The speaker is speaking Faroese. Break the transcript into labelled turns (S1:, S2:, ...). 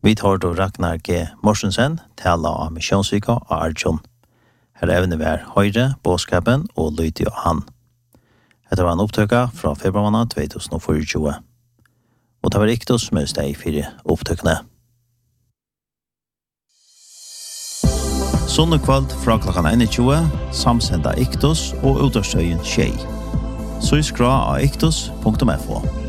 S1: Vi tar då Ragnar G. Morsensen tala av Missionsvika og Arjun. Her evne vær høyre, båskapen og Lydie og han. Dette var en opptøkka fra februar måned 2024. Og det var Iktos med steg 4 opptøkkene. Sonne kveld fra klokkan 21, samsenda Iktos og utårstøyen Tjei. Så skra av iktos.fo.